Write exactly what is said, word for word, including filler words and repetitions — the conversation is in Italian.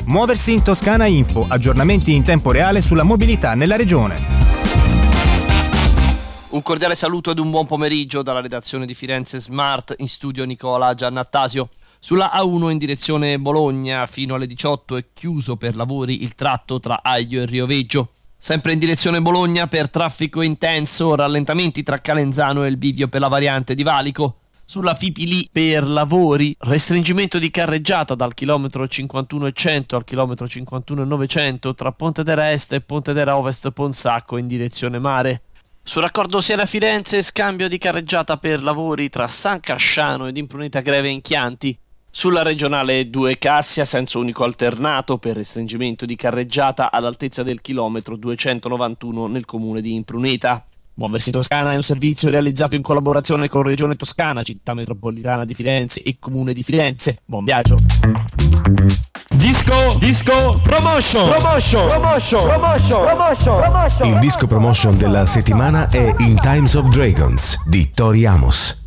Muoversi in Toscana Info, aggiornamenti in tempo reale sulla mobilità nella regione. Un cordiale saluto ed un buon pomeriggio dalla redazione di Firenze Smart, in studio Nicola Giannattasio. Sulla A uno in direzione Bologna fino alle diciotto è chiuso per lavori il tratto tra Aglio e Rioveggio. Sempre in direzione Bologna per traffico intenso, rallentamenti tra Calenzano e il bivio per la variante di Valico. Sulla Fipili per lavori, restringimento di carreggiata dal chilometro cinquantuno e cento al chilometro cinquantuno e novecento tra Pontedera Est e Pontedera Ovest Ponsacco in direzione mare. Sul raccordo Siena-Firenze, scambio di carreggiata per lavori tra San Casciano ed Impruneta Greve in Chianti. Sulla regionale due Cassia, senso unico alternato per restringimento di carreggiata all'altezza del chilometro duecentonovantuno nel comune di Impruneta. Muoversi in Toscana è un servizio realizzato in collaborazione con Regione Toscana, Città Metropolitana di Firenze e Comune di Firenze. Buon viaggio! Disco, disco, promotion, promotion, promotion, promotion, promotion, promotion. Il disco promotion della settimana è In Times of Dragons di Tori Amos.